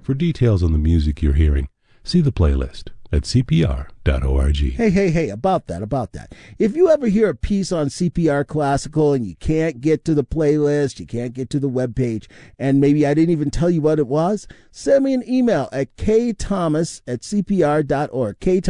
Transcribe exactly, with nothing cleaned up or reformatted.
For details on the music you're hearing, see the playlist at c p r dot org. Hey, hey, hey, about that, about that. If you ever hear a piece on C P R Classical and you can't get to the playlist, you can't get to the webpage, and maybe I didn't even tell you what it was, send me an email at ktomas at c p r dot org. K